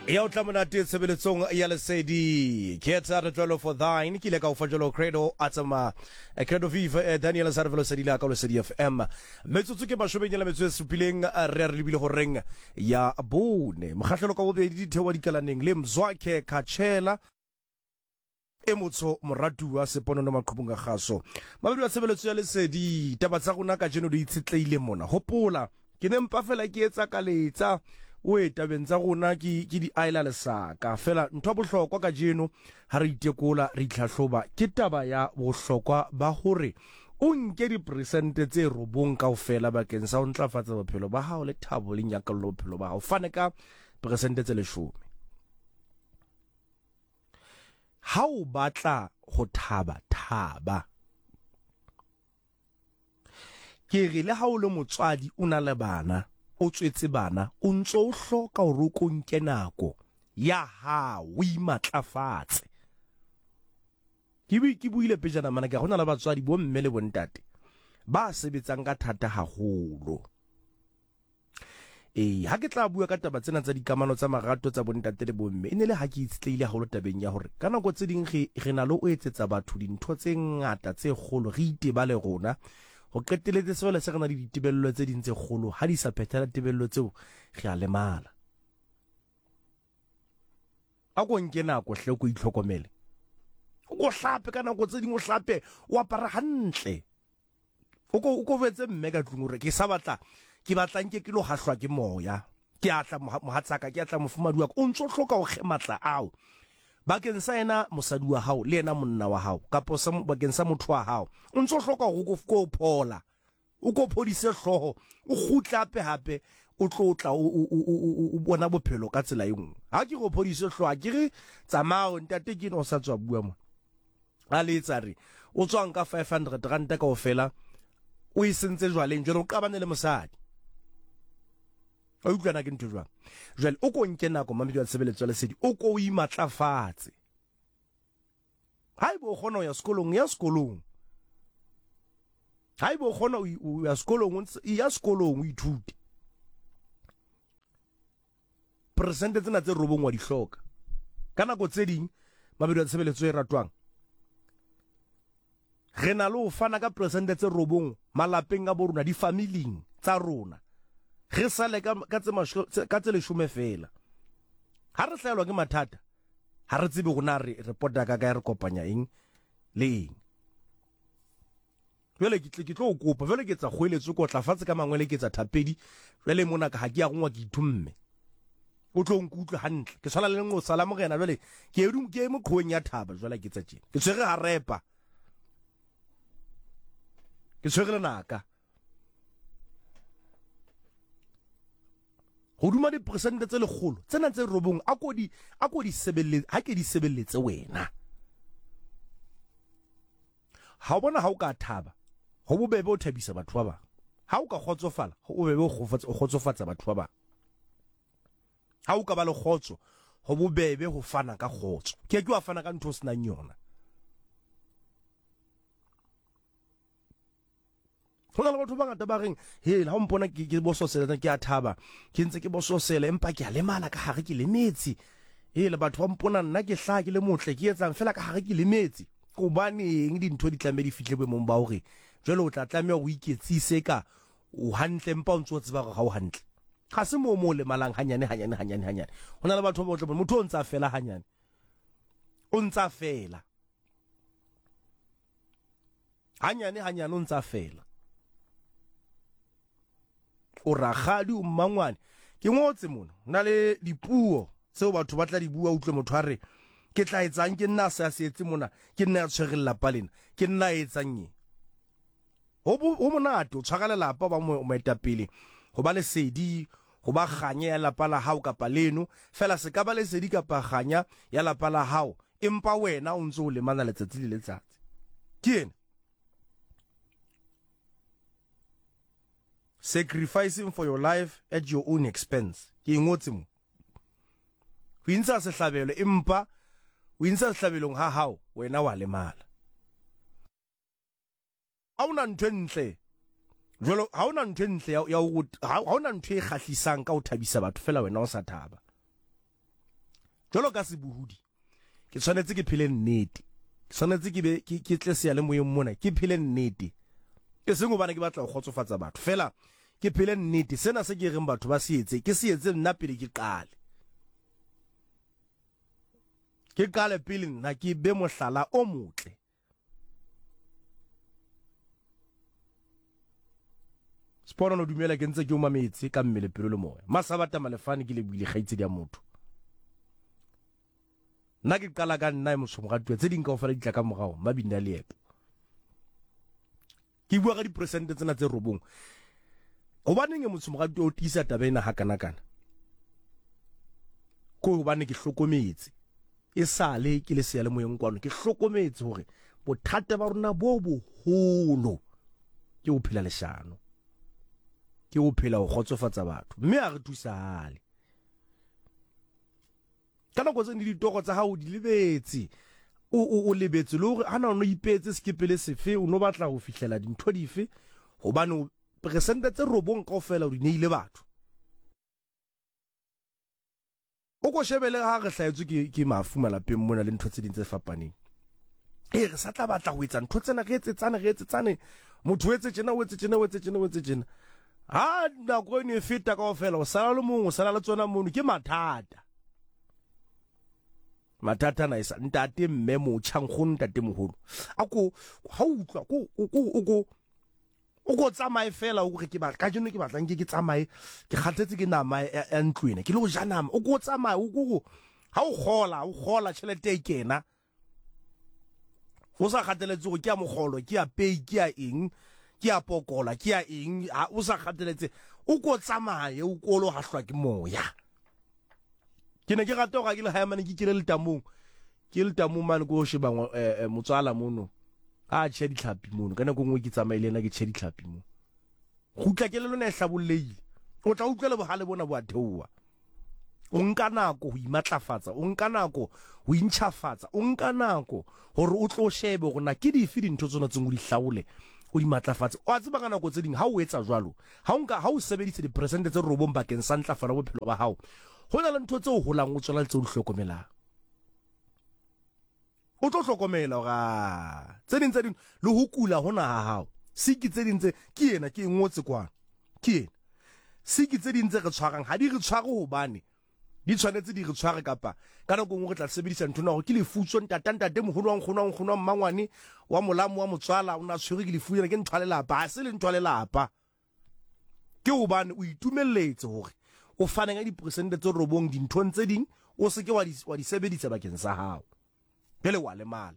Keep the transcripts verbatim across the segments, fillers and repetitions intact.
Ya o tla monate tshebeletsong ya lesedi ke tsa re jwalo for thine ke le ka o fa jwalo credo atsama credo viva Daniel Sarvelo sedila ka lesedi F M metsotso ke bashobeng la metso e supileng re re lebile go reng ya bone mogatlhelo ka bobedi di thewa dikalaneng le Mzwakhe Kachela e motso moratua seponono maqhubung ga gaso mabedi wa tshebeletso ya lesedi taba tsa gona ka jeno di itshetleile mona hopola ke ne mpa fela ke etsa ka letsa o tabeng tsa gona ke ke di aila lesaka fela ntho bohlokwa ka jeno ha re itekola re itlhahloba ke taba ya bohlokwa ba hore o nke di percent tse robong kaofela bakeng sa ho ntlafatsa bophelo ba hao le thabo le nyakallo bophelo ba hao fane ka percent tse leshome ha o batla go thaba thaba ke re le ha o le motswadi o na le bana o tswetse bana o ntso o hloka o rokong ke nako ya ha o imatlafatse ke bi ke buile pejana mana ke gona la batswadi bo mme le bontate ba sebetsang ka thata haholo eh ha ke tla bua ka taba tsena tsa dikamano tsa marato tsa bontate le bomme ene le ha ke itsitleile haholo tabeng ya hore kana go tse ding re re na le o etsetsa batho dintho tse ngata tse kgolo re itebale rona go qeteletse sele se gana le ditebello tse dintse kgolo ha di sa phethela tebello tseo re a lemala a go nke nako hle go itlhokomele go hlape kana go tse ding o hlape o apara hantle o go go vetse mme ka tlung re ke sa batla ke batlang ke ke lo hahlwa ke moya ke atla mohatsaka ke atla mofumadi wa o ntso hloka o gematla ao bakeng sa ena mosadi wa hao le ena monna wa hao kapo sa bakeng sa motho wa hao o ntso hloka go go go phola o go phodise hloho o gutlape hape o tlotla o bona bophelo ka tsela engwe ha ke go phodise hloho a ke re tsamao ntate ke no sa tswa bua mo a le tsare o tswang ka five hundred rand ka ofela o isentse jwaleng jwale o qabane le mosadi o utlwana ke ntho jwang jwale o ko nke nako mamedi wa tshebeletso le sedi o ko o imatlafatse haibo gona ya sekolong ya sekolong haibo gona o ya sekolong ya sekolong o ithute percent tsena tse robong wa di hloka kana go tse ding mamedi wa tshebeletso e ratwang re na lo fana ka percent tse robong malapeng a borona di familing tsa rona re sale ka ka tse ka tse leshome fela ha re hlaelwa ke mathata ha re tsebe gona re reporta ka ka re kopanya eng le eng jwale ke ke tlo kopa jwale ke tsa kgoeletso ko tla fatse ka mangwele ke tsa thapedi jwale mona ka ha ke ya gongwa ke ithumme o tlo nkutla hantle ke sala le ngo sala mo gena jwale ke edu ke mo khoeng ya thaba jwale ke tsa tjena ke tshwere ha repa ke tshwere naka go duma di percent tse le kgolo tsena tse robong a ko di a ko di sebeletse ha ke di sebeletse wena ha bona ha o ka thaba go bobebe o thabisa batho ba ba ha o ka khotsofala go bobebe o khotsofatsa batho ba ba ha o ka ba le khotso go bobebe go fana ka khotso ke ke wa fana ka ntho sena nyona Hona le batho ba ngata ba reng he ha o mpona ke ke bososela ke a thaba ke ntse ke bososela empa ke a lemala ka hare ke lemetse he le batho ba mpona nna ke hla ke le motle ke etsang fela ka hare ke lemetse go baneng dintho di tlamedi fihle bo mong ba hore jwale o tla tlamea o iketsise ka o hantle empa o ntse o tseba ga o hantle ga se mo mo le malang hanyane hanyane hanyane hanyane hona le batho ba botle motho o ntsa fela hanyane o ntsa fela hanyane hanyane o ntsa fela o ragadi o mmangwane ke ngotse mona na le dipuo tseo batho ba tla di bua utlwe motho a re ke tla etsang ke nna sa se etse mona ke nna ya tshwerella palena ke nna etsang ye ho ho monate o tshwara le lapa ba mo maetapele go ba le sedi go ba ganya ya lapa la hao kapa leno fela se ka ba le sedi kapa ganya ya lapa la hao empa wena o ntse o le mana letsatsi le letsatsi ke ena sacrificing for your life at your own expense ke ngotse mo o intsa se hlabelo empa o intsa sehlabelong ha hao wena wa lemala a una ntwentle jolo ha una ntwentle ya ya ha una ntwe e khahlisang ka o thabisa batho fela wena o sa thaba jolo ka se buhudi ke tshwanetse ke phele nnete ke tshwanetse ke be ke tle se ya le moyeng mona ke phele nnete ke sengwe bana ke batla go khotsofatsa batho fela ke phele nnete sena se ke reng batho ba se etse ke se etse nna pele ke qale ke qale pele nna ke be mohlala o motle Sporo no dumela ke ntse ke o mametse ka mmele pelo le moya masabata malefane ke le buile gaitse dia motho nna ke qala ka nna e mosomogatuwa tse ding ka ofela ditla ka mogao mabinda leepo ke bua ka di percent tsena tse robong o baneng e mosomogatuwa o tisa tabena ha kana kana ko o bane ke hlokometse e sale ke le se ya le moyeng kwano ke hlokometse hore bothata ba rona bo boholo ke o phela leshano ke o phela o khotsofatsa batho mme a re thusale kana go tsene ditoro tsa hao di lebetse o o lebetse le hore hana o no ipetse skepele sefe o no batla go fihlela dintho dife hobane presente tse robong kaofela o di neile batho o go shebele ha re hlaetswe ke ke mafu malapeng mona le ntho tse dintse fapaneng e re sa tla batla go etsa ntho tsena re etsetsana re etsetsane motho o etse tsena o etse tsena o etse tsena o etse tsena ha na go ne feta kaofela o sala le mongwe o sala le tsona mono ke mathata matata na isa ntate mme mo tshanggo ntate moholo ako ha utlwa ko o go o go tsamae fela o go ke ba ka jeno ke batlang ke ke tsamae ke khatsetse ke nama ya ntlwena ke le go janama o go tsamae o go ha o gola o gola tšhelete e kena o sa khateletse go ke ya mogolo ke ya pay ke ya eng ke ya pokola ke ya eng o sa khateletse o go tsamae o kolo ha hlwa ke moya ke ne ke rata ga ke le haemane ke kile le tamong ke le tamong mane go sheba motswala mono a tšhe ditlhapi mono kana go ngwe ke tsamaile na ke tšhe ditlhapi mo go tla ke le lona e hlabolleile o tla utlwele bohale bona bo a theoa o nka nako go imatlafatsa o nka nako go intšhafatsa o nka nako gore o tlo shebe gona ke dife dintho tsona tseng o di hlaole o di matlafatse o a tseba ka nako tse ding ha o etsa jwalo ha o nka ha o sebedisa di percent tse robong bakeng sa ntlafala bophelo ba hao go na le ntho tse o holang o tswela le tse o di hlokomelang o tlo hlokomela ga tse ding tse ding le ho kula hona ha hao siki tse ding tse ke yena ke ngotse kwana ke yena siki tse ding tse re tshwarang ha di re tshware hobane di tshwanetse di re tshware kapa ka nako ngwe re tla sebedisa ntho na go ke le futso ntatantate moholo wa nkgono wa nkgono wa mmangwane wa molamo wa motswala o na tshwere ke le fuela ke nthwale lapa se le nthwale lapa ke hobane o itumelletse hore o faneng a di percent tse robong dintho tse ding o se ke wa di wa di sebedisa bakeng sa hao pele wa le mala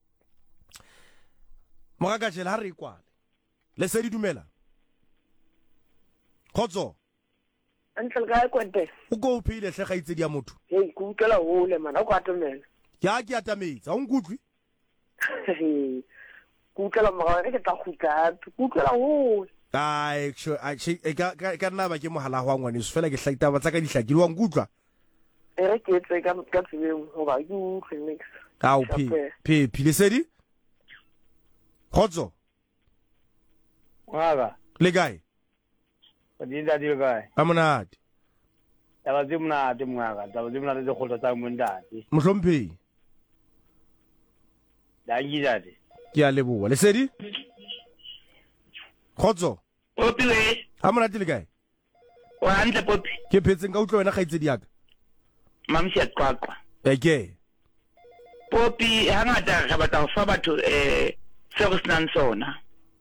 moga jela ha re kwale le se di dumela khotso Until ga kwente o go phile hle ga itse dia motho hey ku utlwela hole mana go atomela ya ke atametsa o nkutlwi ku utlwela moga re ke tla khutla ku utlwela hole ai sure e ka ka nna ba ke mohala wa ngwane se fela ke hlaita ba tsa ka dihlaki wa nkutlwa e re ke tse ka ka tsebeng go ba ke utlwe next a o phi phi phi le sedi khotso Waga le gae Dinda di gae amonate ya ba dimna di mwaga da ba dimna di go tsa mondati mohlomphi da ngidade ke a leboa le sedi khotso Popi we amonate le gae wa hantle Popi ke phetseng ka utlwa wena ga itse diaka mamsi atqaqwa eke Popi hangata ga batla go fa batho eh service nan sona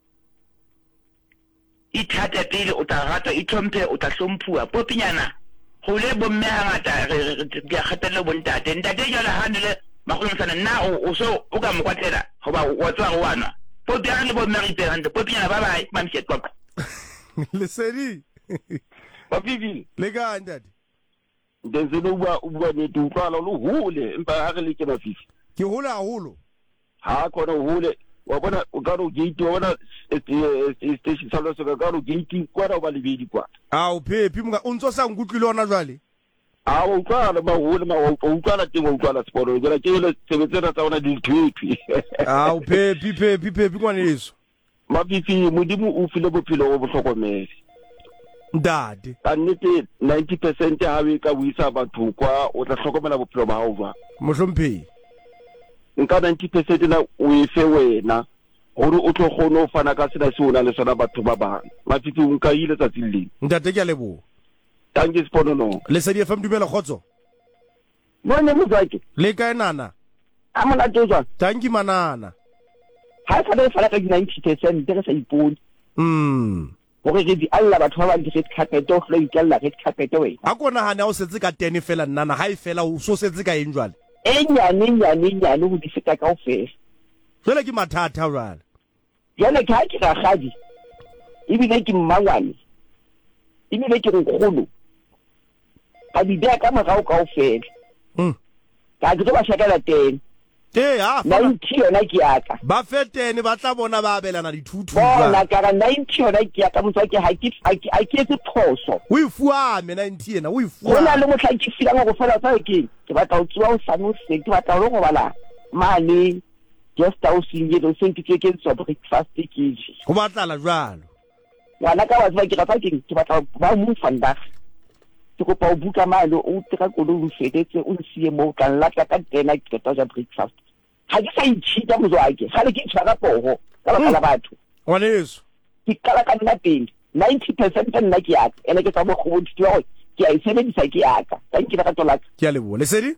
ithata pele o tla rata itlhomphe o tla hlomphuwa Popinyana go le bomme hangata re ga khatela bontate ntate jala handle magolosana na o so o ka mokwatela goba wa tswa go wana Popi a le bomme re ipehande Popinyana bye bye mamsi atqaqwa le sedi Papivi le ga ndadi Denzelo bua bua ne tu kwala lo hole empa ha re le ke mafifi ke hola holo ha kona hole wa bona o ka ro gate wa bona station sa lo so ka ro gate kwa ra ba lebedi kwa a o phephi mga o ntso sa nkutlwile ona jwale a o kwala ba hole ma o kwala teng o kwala sporo jela ke le sebetsena tsa ona di thwetwi a o phephi phephi phephi kwane eso mafifi modimo o file bophelo o bohlokomele ntate ka nnete ninety percent ha we ka buisa batho kwa o tla hlokomela bophelo ba hao ba mohlomphehi nka ninety percent na o efe wena hore o tlo kgona ho fana ka sena se ona le sona batho ba bang mafitsi o nka ile tsa tsile ntate ke a leboha tangi spono no Lesedi F M dumela khotso no ne mozake le kae nana a mona tjwa tangi manana ha sa le fala ka ninety percent re sa ipone mm hore re di alla batho ba bang di red carpet o hlo ikalla red carpet we a kona hane o setse ka ten fela nana ha e fela o so setse ka eng jwale e nyane nyane nyane ho di feta ka ofela jwale ke mathata jwale jwale ka ke ga gadi ibile ke mmangwane ibile ke nkgolo ka di dea ka morao ka ofela mm ka ke ba shakela ten eh ha ninety yona ke aka ba fetene ba tla bona ba abelana dithutu bona ka ga ninety yona ke aka motswa ke ha ke a ke se phoso o ifuame ninety ena o ifua hona le motlaki fila go fela tsa ke ke batla o tswa o sano se ke batla o go bala mane just au sinye do senti ke ke so breakfast ke ji go batlala jwalo wala ka wa ke rata ke ke batla ba mo fanda ke go pa o buka mane o tira go lo fetetse o sie mo ka latla ka tena ke tota ja breakfast ha ke sa itshita mo zwake ga le ke tshwara pogo ka ba kala batho wa leso ke kala ka nna teng ninety percent nna ke aka ene ke tsa mo go botse wa ke a isebedisa ke aka ka ke ka tola ke a leboha Lesedi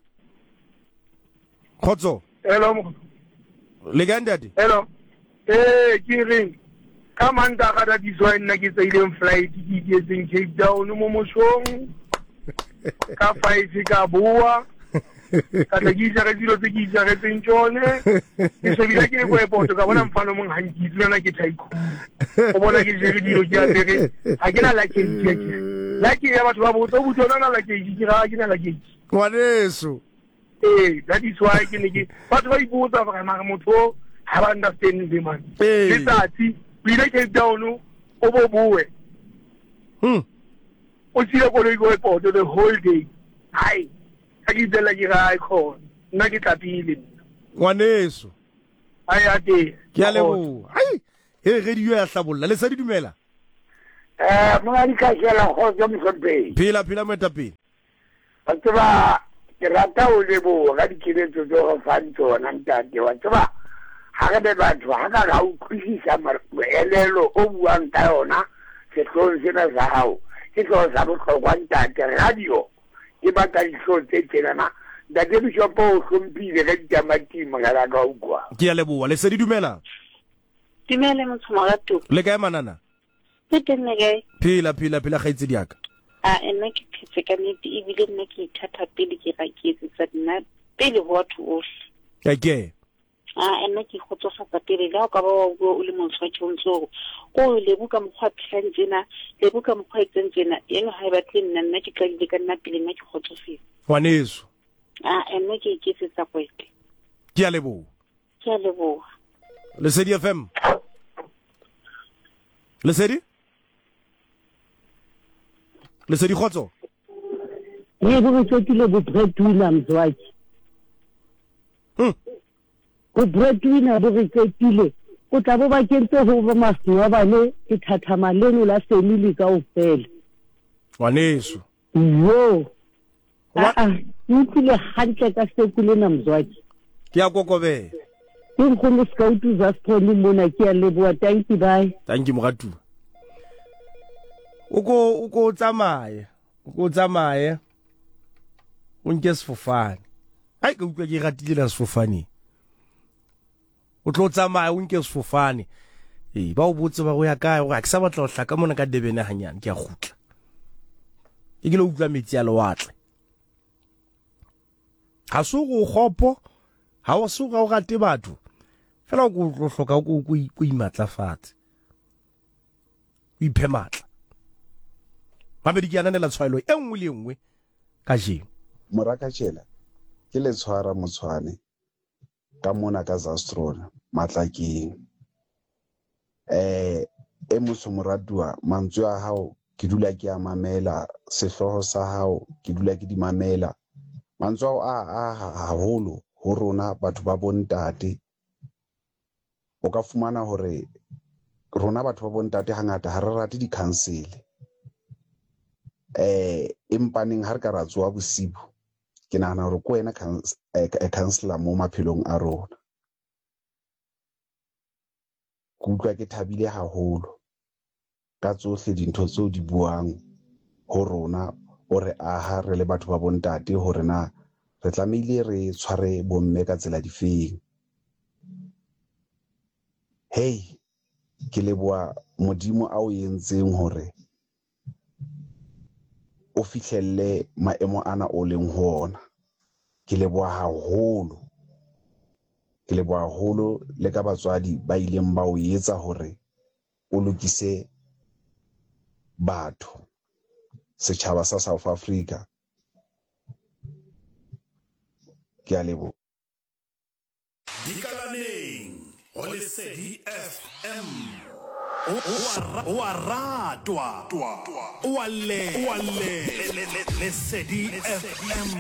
khotso hello le gandadi hello eh ke ring ka manda ga da diswa nna ke tsaileng flight ke ke tseng Cape Town mo moshong ka five ka bua ka tla ke ja re dilo tse ke ja re tseng tsone ke se bila ke go airport ka bona mfano mong hanki tsona ke thaiko o bona ke je re dilo ke a tere ha ke na la ke ke la ke ya batho ba botsa o botsa na la ke ke ga ke na la ke wa leso eh that is why ke ne ke batho ba ibotsa ba ma motho ha ba understand the man eh letsatsi bila ke down o bo bue hm o tsile go le go airport the whole day hai ha ke dela ke ga icon nna ke tlapile wa leso ai ate ke a leboha ai e re di ya hlabolla Lesedi dumela eh mo di ka jela go jo msompe phila phila metapile batba ke rata o lebo ga di kiletso tso go fantso na ntate wa tsaba ha ga be batho ha ga ga o khusisa elelo o buang ka yona se tlo sena za hao ke tlo za bo kwa ntate radio ke ba ka ditso tse tsena da ke bi shopo o hlompile ga ditamati magala ka ukwa ke a leboha Lesedi dumela dumela motshomagatho le kae manana ke tenne gae phila phila phila gaitse diaka a ena ke phetse ka nnete ebile nna ke ithata pele ke ga ke etsetsa nna pele ho batho ohle ya ke a ena ke khotsofatsa pele la ka ba o le motswaki o ntso go le buka mokgwa tlantsena le buka mokgwa tsentsena eno ha e batle nna nna ke tla ka nna pele nna ke khotsofetse wa neso a ena ke ke etsetsa kwete ke a leboha ke a leboha Lesedi F M Lesedi Lesedi khotso ye go tsotile bo breadwinner mzwaki hm go breadwinner bo re tsotile o tla bo ba kentse go ba maswa bale ke thathama leno la family ka ofela wa neso yo a a utlile hantle ka sekule na mzwaki ke a kokobela ke go le scout za strong mona ke a leboa thank you bye thank you mogatu uko uko tsamaye uko tsamaye o nke sefofane ai ke utlwa ke ratile la sefofane o tlo tsamaya o nke sefofane eh ba o botse ba go ya kae go a ke sa batla go hlaka mona ka Durban hanyane ke a gutla e ke lo utlwa metsi ya lewatle ha so go gopo ha o so ga o gate batho fela go tlo hloka go go imatlafatse o iphe matla babedi ke ananela tshwaelo e nngwe le nngwe ka jeng morakatshela ke le tshwara motshwane ka mona ka Zastrona matlakeng eh e motho moratua mantswe a hao ke dula ke a mamela sehloho sa hao ke dula ke di mamela mantswe a a haholo ho rona batho ba bontate o ka fumana hore rona batho ba bontate hangata ha re rate di council eh empaneng ha re ka ra tsoa bosibu ke nahana hore ko wena councillor mo maphelong a rona ke utlwa ke thabile haholo ka tsohle dintho tseo di buang ho rona o re aha re le batho ba bontate hore na re tlamehile re tshware bomme ka tsela difeng. Hey, ke leboha modimo a o yentseng hore o fihlelle maemo ana o leng ho ona. Ke leboha haholo ke leboha haholo le ka batswadi ba ileng ba o etsa hore o lokise batho setjhaba sa South Africa. Ke a leboha. Dikalaneng ho Lesedi F M o a ratwa o a le Lesedi F M.